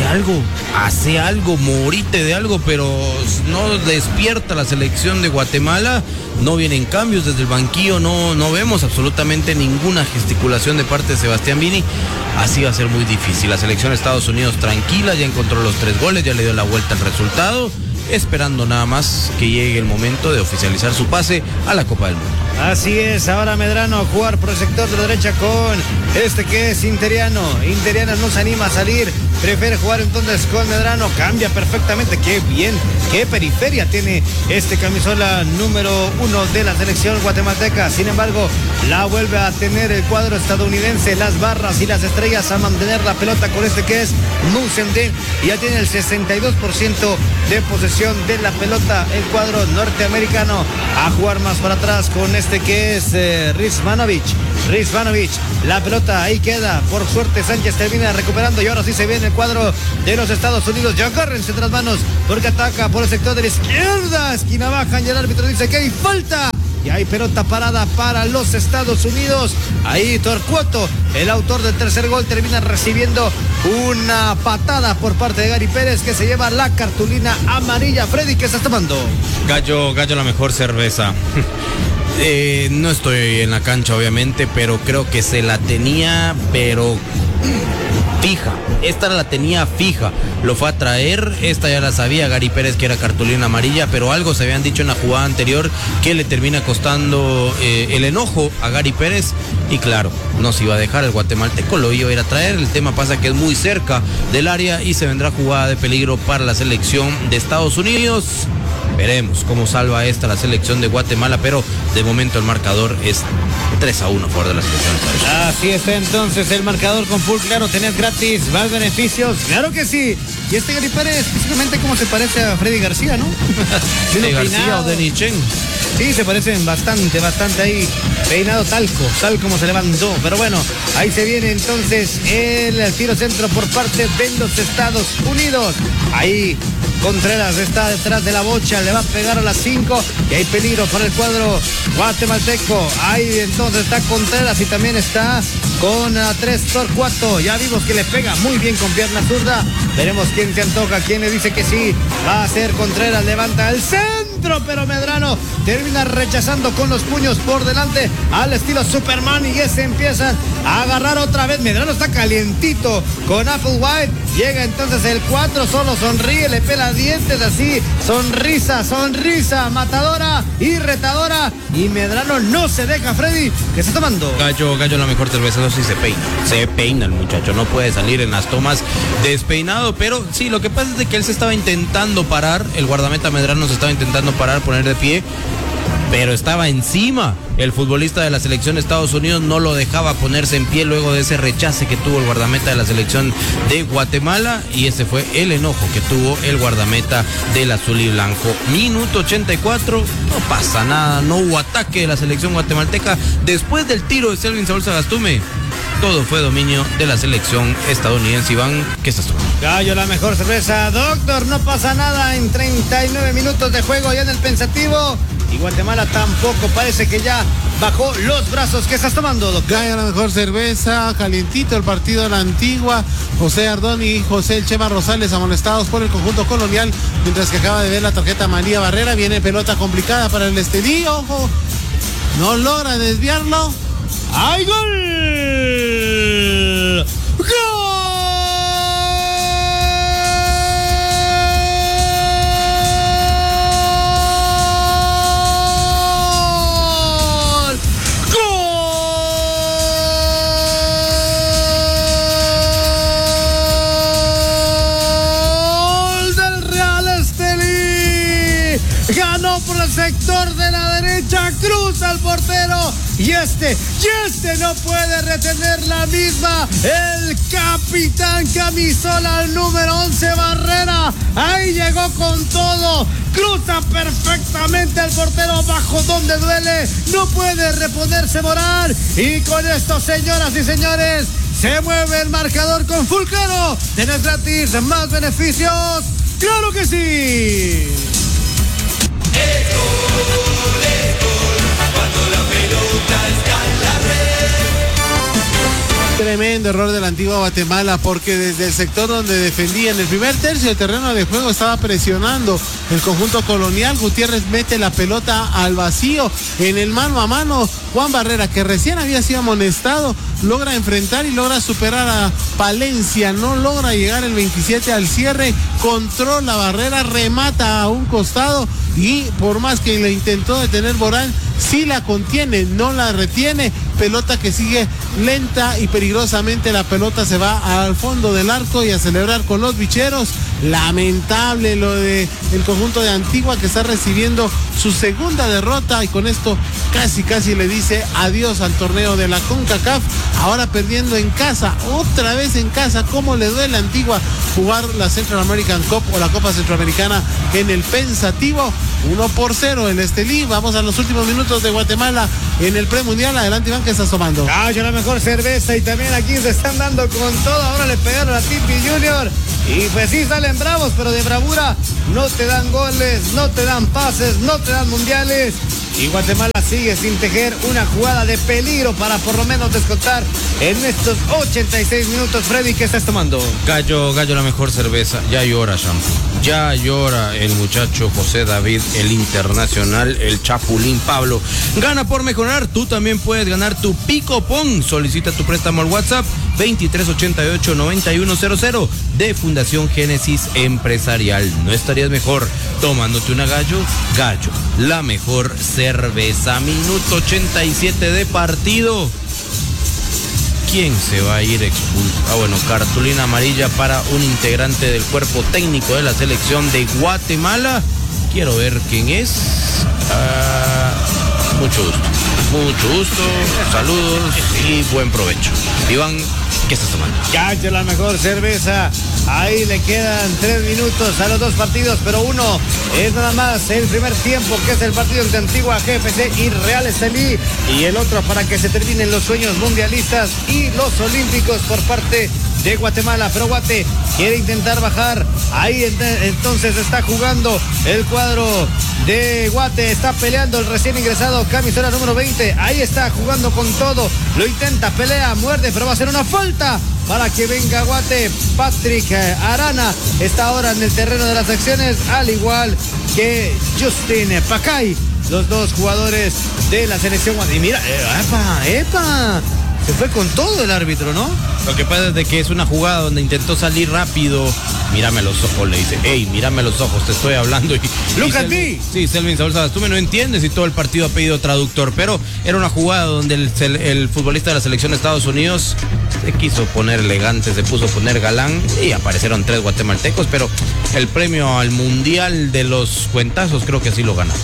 hace algo, morite de algo, pero no despierta la selección de Guatemala. No vienen cambios desde el banquillo, no vemos absolutamente ninguna gesticulación de parte de Sebastián Vini. Así va a ser muy difícil. La selección de Estados Unidos tranquila, ya encontró los 3 goles, ya le dio la vuelta al resultado, esperando nada más que llegue el momento de oficializar su pase a la Copa del Mundo. Así es, ahora Medrano jugar por el sector de la derecha con este que es Interiano. Interiano no se anima a salir, prefiere jugar entonces con Medrano, cambia perfectamente, qué bien, qué periferia tiene este camisola número 1 de la selección guatemalteca. Sin embargo, la vuelve a tener el cuadro estadounidense, las barras y las estrellas a mantener la pelota con este que es Musende, y ya tiene el 62% de posesión de la pelota el cuadro norteamericano. A jugar más para atrás con este que es Rizvanovic, la pelota ahí queda, por suerte Sánchez termina recuperando y ahora sí se viene el cuadro de los Estados Unidos. Ya agárrense tras manos porque ataca por el sector de la izquierda, esquina baja y el árbitro dice que hay falta. Y hay pelota parada para los Estados Unidos. Ahí Torcuato, el autor del tercer gol, termina recibiendo una patada por parte de Gary Pérez, que se lleva la cartulina amarilla. Freddy, ¿qué estás tomando? Gallo, la mejor cerveza. No estoy en la cancha, obviamente, pero creo que se la tenía, pero fija. Esta la tenía fija, lo fue a traer, esta ya la sabía Gary Pérez que era cartulina amarilla, pero algo se habían dicho en la jugada anterior que le termina costando el enojo a Gary Pérez, y claro, no se iba a dejar, el guatemalteco lo iba a ir a traer. El tema pasa que es muy cerca del área y se vendrá jugada de peligro para la selección de Estados Unidos. Veremos cómo salva esta la selección de Guatemala, pero de momento el marcador es 3-1 a favor de la selección. Así está entonces el marcador con Full Claro. ¿Tenés gratis más beneficios? ¡Claro que sí! Y este Gary Pérez, específicamente cómo se parece a Freddy García, ¿no? ¿De García o de Nichen? Sí, se parecen bastante ahí. Peinado tal como se levantó. Pero bueno, ahí se viene entonces el tiro centro por parte de los Estados Unidos. Ahí Contreras está detrás de la bocha, le va a pegar a las 5 y hay peligro para el cuadro guatemalteco. Ahí entonces está Contreras y también está con 3 Torcuato. Ya vimos que le pega muy bien con pierna zurda. Veremos quién se antoja, quién le dice que sí. Va a ser Contreras, levanta el centro, pero Medrano termina rechazando con los puños por delante al estilo Superman y ya se empiezan a agarrar otra vez. Medrano está calientito con Applewhite. Llega entonces el 4, solo sonríe, le pela dientes así, sonrisa matadora y retadora, y Medrano no se deja. Freddy, ¿qué está tomando? Gallo, la mejor cerveza. No, sí se peina el muchacho, no puede salir en las tomas despeinado, pero sí, lo que pasa es de que él se estaba intentando parar, el guardameta Medrano se estaba intentando parar, poner de pie, pero estaba encima. El futbolista de la selección de Estados Unidos no lo dejaba ponerse en pie luego de ese rechace que tuvo el guardameta de la selección de Guatemala, y ese fue el enojo que tuvo el guardameta del azul y blanco. Minuto 84, no pasa nada, no hubo ataque de la selección guatemalteca. Después del tiro de Selvin Saúl Sagastume, todo fue dominio de la selección estadounidense. Iván, ¿qué estás tomando? Gallo, la mejor cerveza. Doctor, no pasa nada en 39 minutos de juego ya en el pensativo. Y Guatemala tampoco, parece que ya bajó los brazos. ¿Qué estás tomando, doctor? Gallo, la mejor cerveza, calientito el partido de la Antigua. José Ardón y José El Chema Rosales amonestados por el conjunto colonial, mientras que acaba de ver la tarjeta María Barrera. Viene pelota complicada para el Estelí, ojo, no logra desviarlo. ¡Hay gol! ¡Gol! Ganó por el sector de la derecha, cruza al portero y este no puede retener la misma. El capitán camisola, el número 11, Barrera, ahí llegó con todo, cruza perfectamente al portero bajo donde duele, no puede reponerse Morán, y con esto, señoras y señores, se mueve el marcador con Full Claro. ¿Tenés gratis más beneficios? ¡Claro que sí! Es gol, cuando la pelota está en la red. Tremendo error de la Antigua Guatemala, porque desde el sector donde defendía en el primer tercio del terreno de juego estaba presionando el conjunto colonial. Gutiérrez mete la pelota al vacío en el mano a mano. Juan Barrera, que recién había sido amonestado, logra enfrentar y logra superar a Palencia. No logra llegar el 27 al cierre, controla Barrera, remata a un costado y por más que le intentó detener Morán, sí la contiene, no la retiene. Pelota que sigue lenta y peligrosamente, la pelota se va al fondo del arco y a celebrar con los bicheros. Lamentable lo de el conjunto de Antigua, que está recibiendo su segunda derrota y con esto casi le dice adiós al torneo de la CONCACAF. Ahora perdiendo en casa, otra vez en casa. ¿Cómo le duele a Antigua jugar la Central American Cup o la Copa Centroamericana en el Pensativo? 1-0 el Estelí. Vamos a los últimos minutos de Guatemala en el premundial. Adelante, Iván, que estás tomando. Cayo, la mejor cerveza, y también aquí se están dando con todo. Ahora le pegaron a Tipi Junior y pues sí salen bravos, pero de bravura no te dan goles, no te dan pases, no te dan mundiales. Y Guatemala sigue sin tejer una jugada de peligro para por lo menos descontar en estos 86 minutos. Freddy, ¿qué estás tomando? Gallo, la mejor cerveza. Ya llora, Shampoo. Ya llora el muchacho José David, el internacional, el Chapulín Pablo. Gana por mejorar. Tú también puedes ganar tu Picopón. Solicita tu préstamo al WhatsApp 2388-9100 de Fundación Génesis Empresarial. ¿No estarías mejor tomándote una Gallo? Gallo, la mejor cerveza. Minuto 87 de partido. ¿Quién se va a ir expulsado? Bueno, cartulina amarilla para un integrante del cuerpo técnico de la selección de Guatemala. Quiero ver quién es. Mucho gusto, saludos y buen provecho. Iván, ¿qué estás tomando? Gallo, la mejor cerveza. Ahí le quedan 3 minutos a los dos partidos, pero uno es nada más el primer tiempo, que es el partido entre Antigua GFC y Real Estelí, y el otro para que se terminen los sueños mundialistas y los olímpicos por parte de Guatemala. Pero Guate quiere intentar bajar. Ahí entonces está jugando el cuadro de Guate. Está peleando el recién ingresado camiseta número 20. Ahí está jugando con todo. Lo intenta, pelea, muerde, pero va a ser una falta para que venga Guate. Patrick Arana está ahora en el terreno de las acciones, al igual que Justin Pacay, los dos jugadores de la selección. Y mira, ¡epa! Se fue con todo el árbitro, ¿no? Lo que pasa es de que es una jugada donde intentó salir rápido. Mírame a los ojos, le dice. Ey, mírame a los ojos, te estoy hablando. Look at me. Sí, Selvin Saúl Salas, tú me no entiendes y todo el partido ha pedido traductor. Pero era una jugada donde el futbolista de la selección de Estados Unidos se quiso poner elegante, se puso a poner galán y aparecieron 3 guatemaltecos. Pero el premio al mundial de los cuentazos creo que sí lo gana.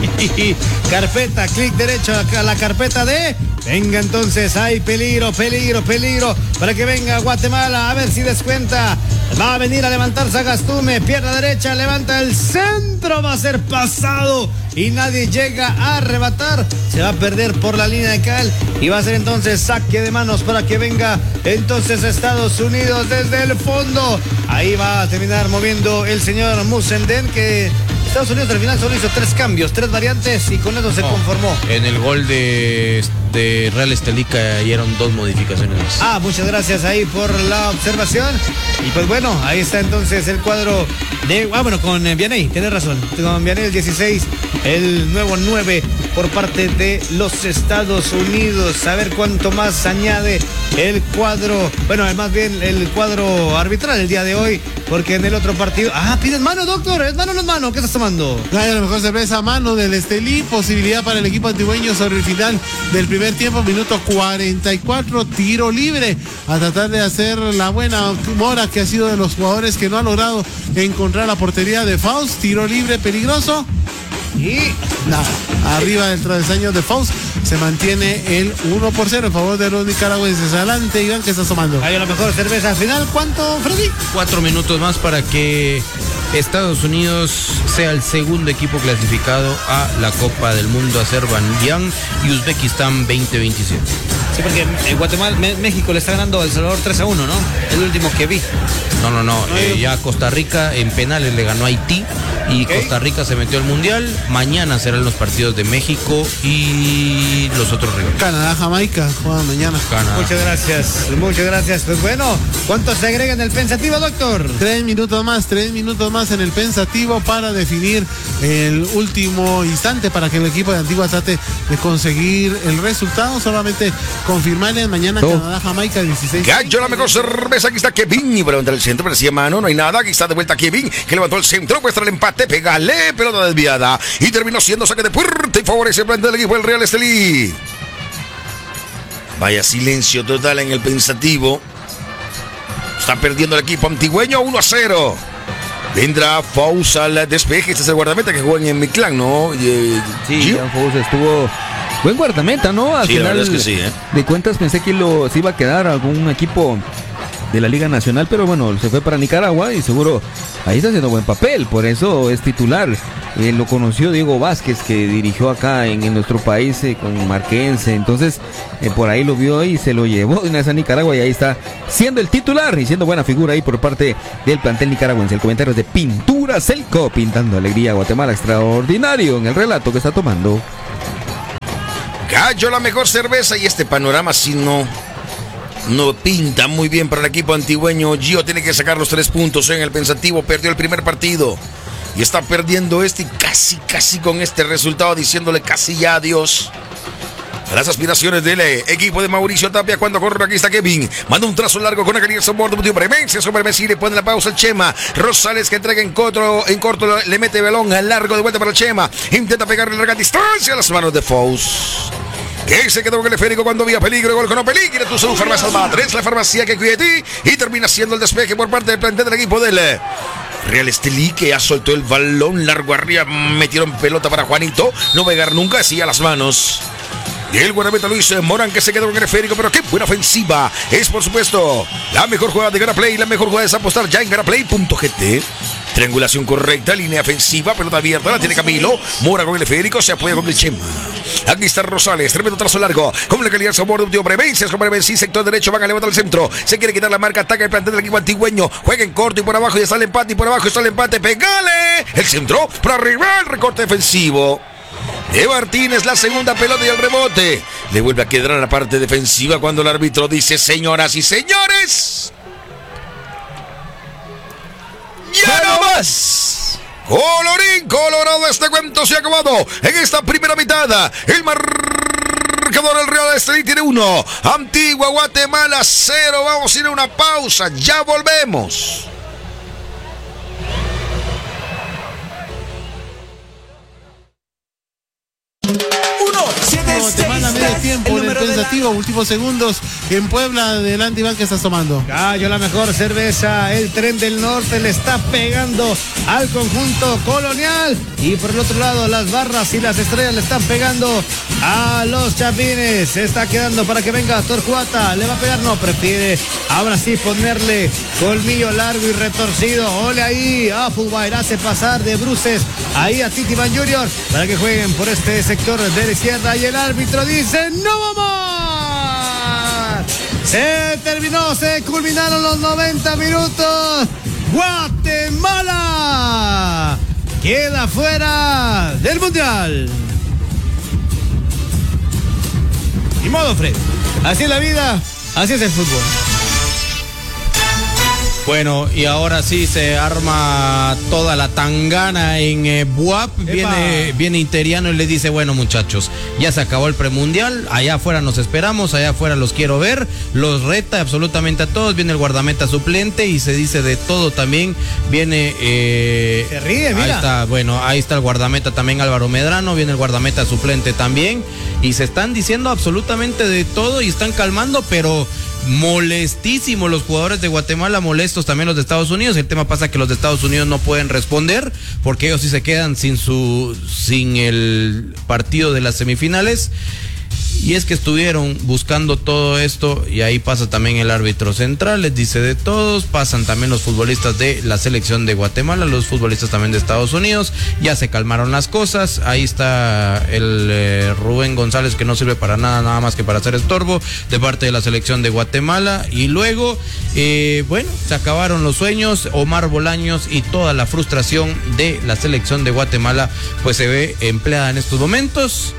Carpeta, clic derecho a la carpeta de... Venga entonces, hay peligro para que venga Guatemala, a ver si descuenta. Va a venir a levantar Sagastume, pierna derecha, levanta el centro, va a ser pasado y nadie llega a arrebatar. Se va a perder por la línea de cal y va a ser entonces saque de manos para que venga entonces Estados Unidos desde el fondo. Ahí va a terminar moviendo el señor Musenden, que Estados Unidos al final solo hizo 3 cambios, 3 variantes y con eso se conformó. En el gol de Real Estelí cayeron 2 modificaciones más. Muchas gracias ahí por la observación. Y pues bueno, ahí está entonces el cuadro de... con Vianey, tienes razón. Con Vianey el 16, el nuevo 9 por parte de los Estados Unidos. A ver cuánto más añade el cuadro, más bien el cuadro arbitral el día de hoy, porque en el otro partido... pides mano, doctor, ¿es mano o no es mano? ¿Qué estás tomando? La mejor cerveza, mano del Estelí. Posibilidad para el equipo antigüeño sobre el final del primer tiempo, minuto 44, tiro libre, a tratar de hacer la buena Mora, que ha sido de los jugadores que no ha logrado encontrar la portería de Faust. Tiro libre peligroso y nada, arriba del travesaño de Faust. Se mantiene el 1-0 en favor de los nicaragüenses. Adelante, Iván, ¿qué estás tomando? Hay la mejor cerveza final. ¿Cuánto, Freddy? 4 minutos más para que Estados Unidos sea el segundo equipo clasificado a la Copa del Mundo, Azerbaiyán y Uzbekistán 2027. Sí, porque en Guatemala, México le está ganando a El Salvador 3-1, ¿no? El último que vi. No. Ya Costa Rica en penales le ganó a Haití y Costa Rica se metió al Mundial. Mañana serán los partidos de México y los otros rivales. Canadá, Jamaica, juegan mañana. Canadá. Muchas gracias. Pues bueno, ¿cuánto se agrega en el pensativo, doctor? 3 minutos más en el pensativo para definir el último instante para que el equipo de Antigua trate de conseguir el resultado. Solamente confirmarles mañana Canadá, Jamaica, 16. Gallo, la mejor cerveza. Aquí está Kevin y para levantar el centro, pero decía mano, no hay nada. Aquí está de vuelta Kevin, que levantó el centro, muestra el empate, pégale, pelota desviada y terminó siendo saque de puerta y favorece el plantel del equipo del Real Estelí. Vaya silencio total en el pensativo. Está perdiendo el equipo antigüeño 1-0. Vendrá Fous al despeje. Este es el guardameta que jugó en mi clan, ¿no? Sí, Fous estuvo buen guardameta, ¿no? Al sí, final, la verdad es que sí, de cuentas pensé que se iba a quedar algún equipo de la Liga Nacional, pero bueno, se fue para Nicaragua y seguro ahí está haciendo buen papel, por eso es titular. Lo conoció Diego Vázquez, que dirigió acá en nuestro país con Marquense, entonces por ahí lo vio y se lo llevó de una vez a Nicaragua y ahí está siendo el titular y siendo buena figura ahí por parte del plantel nicaragüense. El comentario es de Pintura Celco, pintando alegría a Guatemala, extraordinario en el relato que está tomando. Gallo, la mejor cerveza, y este panorama si no pinta muy bien para el equipo antigüeño. Gio tiene que sacar los 3 puntos en el pensativo. Perdió el primer partido y está perdiendo este y casi con este resultado diciéndole casi ya adiós a las aspiraciones del equipo de Mauricio Tapia. Cuando corre, aquí está Kevin, manda un trazo largo con Aguirre Sobor de Bremense sobre Messi, le pone la pausa al Chema Rosales, que entrega en corto, le mete balón al largo de vuelta para el Chema, intenta pegarle larga distancia a las manos de Fous, que se quedó con el esférico cuando había peligro. Gol con no peligro. Tu salud, Farmacia Almatres, la farmacia que cuida de ti. Y termina siendo el despeje por parte del plantel del equipo del Real Estelí, que ya soltó el balón largo arriba. Metieron pelota para Juanito. No va a llegar nunca así a las manos. Y el guardameta Luis Morán, que se quedó con el esférico, pero qué buena ofensiva. Es por supuesto la mejor jugada de Garaplay. La mejor jugada es apostar ya en garaplay.gt. Triangulación correcta, línea ofensiva, pelota abierta, la tiene Camilo. Mora con el esférico, se apoya con el Chema. Aquí está Rosales, tremendo trazo largo, con la calidad sabor de un tío Brevencias, con Brevencias, sector derecho, van a levantar el centro. Se quiere quitar la marca, ataca el plantel del equipo antigüeño. Juega en corto y por abajo y está el empate, y por abajo está el empate. ¡Pegale! El centro, para arriba, el recorte defensivo de Martínez, la segunda pelota y el rebote. Le vuelve a quedar a la parte defensiva cuando el árbitro dice: señoras y señores, ¡ya no más! Colorín colorado, este cuento se ha acabado en esta primera mitad. El marcador, el Real Estelí tiene 1, Antigua Guatemala 0. Vamos a ir a una pausa, ya volvemos. Guatemala, medio tiempo en el pensativo, últimos segundos en Puebla. Adelante, Iván, ¿qué estás tomando? Gallo, la mejor cerveza. El Tren del Norte le está pegando al conjunto colonial, y por el otro lado las Barras y las Estrellas le están pegando a los Chapines. Se está quedando para que venga Torcuata. ¿Le va a pegar? No, prefiere ahora sí ponerle colmillo largo y retorcido. Ole ahí a Fulbair, hace pasar de bruces ahí a Titiman Junior para que jueguen por este sector de la izquierda, y el árbitro dice: ¡no vamos! Se terminó, se culminaron los 90 minutos. Guatemala queda fuera del Mundial. Ni modo, Fred. Así es la vida, así es el fútbol. Bueno, y ahora sí se arma toda la tangana en Buap. Viene Interiano y le dice: bueno, muchachos, ya se acabó el premundial, allá afuera nos esperamos, allá afuera los quiero ver. Los reta absolutamente a todos. Viene el guardameta suplente y se dice de todo también. Viene se ríe, mira. Ahí está, bueno, ahí está el guardameta también, Álvaro Medrano. Viene el guardameta suplente también, y se están diciendo absolutamente de todo y están calmando, pero molestísimos los jugadores de Guatemala, molestos también los de Estados Unidos. El tema pasa que los de Estados Unidos no pueden responder porque ellos sí se quedan sin el partido de las semifinales. Y es que estuvieron buscando todo esto y ahí pasa también el árbitro central, les dice de todos, pasan también los futbolistas de la selección de Guatemala, los futbolistas también de Estados Unidos, ya se calmaron las cosas, ahí está el Rubén González que no sirve para nada más que para hacer estorbo de parte de la selección de Guatemala y luego, bueno, se acabaron los sueños, Omar Bolaños y toda la frustración de la selección de Guatemala pues se ve empleada en estos momentos.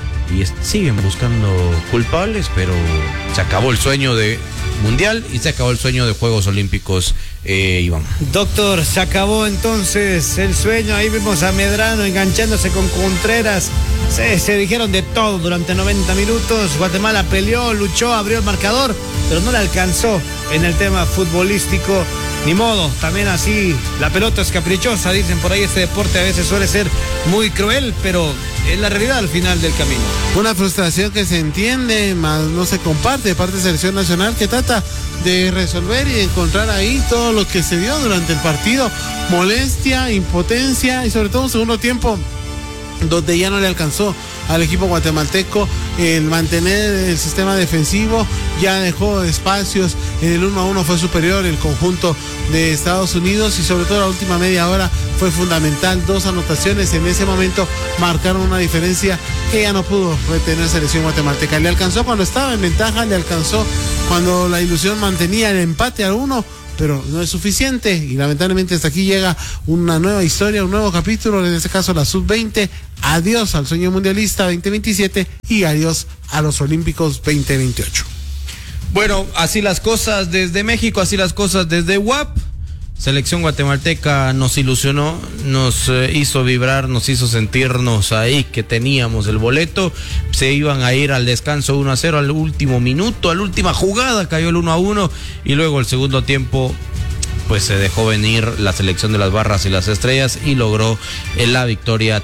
Y siguen buscando culpables, pero se acabó el sueño de Mundial y se acabó el sueño de Juegos Olímpicos, Iván. Doctor, se acabó entonces el sueño. Ahí vimos a Medrano enganchándose con Contreras. Se dijeron de todo durante 90 minutos. Guatemala peleó, luchó, abrió el marcador, pero no le alcanzó en el tema futbolístico. Ni modo, también así la pelota es caprichosa, dicen por ahí, este deporte a veces suele ser muy cruel, pero es la realidad al final del camino. Una frustración que se entiende, más no se comparte de parte de Selección Nacional, que trata de resolver y de encontrar ahí todo lo que se dio durante el partido. Molestia, impotencia y sobre todo un segundo tiempo donde ya no le alcanzó al equipo guatemalteco el mantener el sistema defensivo, ya dejó espacios, en el 1-1 fue superior el conjunto de Estados Unidos y sobre todo la última media hora fue fundamental, 2 anotaciones en ese momento marcaron una diferencia que ya no pudo retener selección guatemalteca. Le alcanzó cuando estaba en ventaja, le alcanzó cuando la ilusión mantenía el empate a 1, pero no es suficiente y lamentablemente hasta aquí llega una nueva historia, un nuevo capítulo, en este caso la sub-20. Adiós al sueño mundialista 2027 y adiós a los Olímpicos 2028. Bueno, así las cosas desde México, así las cosas desde UAP. Selección guatemalteca nos ilusionó, nos hizo vibrar, nos hizo sentirnos ahí que teníamos el boleto. Se iban a ir al descanso 1-0 al último minuto, a la última jugada cayó el 1-1 y luego el segundo tiempo pues se dejó venir la selección de las barras y las estrellas y logró la victoria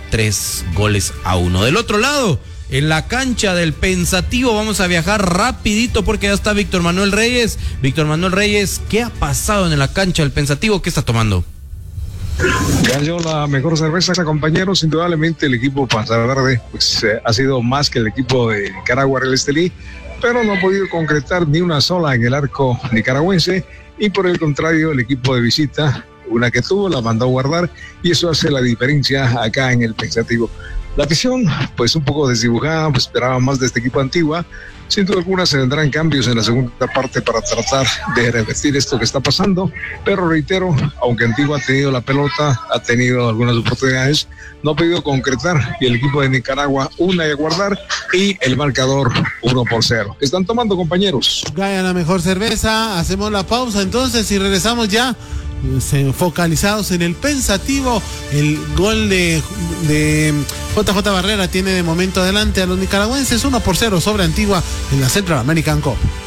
3-1. Del otro lado, en la cancha del Pensativo, vamos a viajar rapidito porque ya está Víctor Manuel Reyes. Víctor Manuel Reyes, ¿qué ha pasado en la cancha del Pensativo? ¿Qué está tomando? Ganó la mejor cerveza, compañeros. Indudablemente el equipo Panza Verde pues, ha sido más que el equipo de Nicaragua, Real Estelí, pero no ha podido concretar ni una sola en el arco nicaragüense. Y por el contrario, el equipo de visita, una que tuvo, la mandó a guardar y eso hace la diferencia acá en el Pensativo. La afición, pues un poco desdibujada, pues esperaba más de este equipo Antigua. Sin duda alguna se vendrán cambios en la segunda parte para tratar de revertir esto que está pasando, pero reitero, aunque Antigua ha tenido la pelota, ha tenido algunas oportunidades, no ha podido concretar y el equipo de Nicaragua una y a guardar y el marcador 1-0. ¿Están tomando, compañeros? Gana la mejor cerveza, hacemos la pausa entonces y regresamos ya focalizados en el Pensativo. El gol de JJ Barrera tiene de momento adelante a los nicaragüenses 1-0 sobre Antigua en la Central American Cup.